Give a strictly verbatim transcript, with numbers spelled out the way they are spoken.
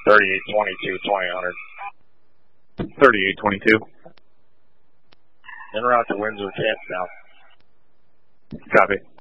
thirty-eight twenty-two, twenty hundred. thirty-eight twenty-two. En route to Windsor, chance now. Copy.